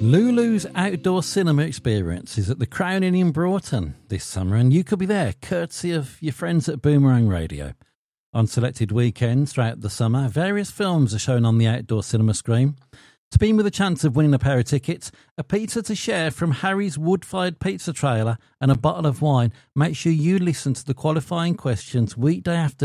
Lulu's Outdoor Cinema Experience is at the Crown Inn in Broughton this summer, and you could be there courtesy of your friends at Boomerang Radio. On selected weekends throughout the summer, various films are shown on the outdoor cinema screen. Spin with a chance of winning a pair of tickets, a pizza to share from Harry's wood-fired pizza trailer, and a bottle of wine. Make sure you listen to the qualifying questions weekday afternoon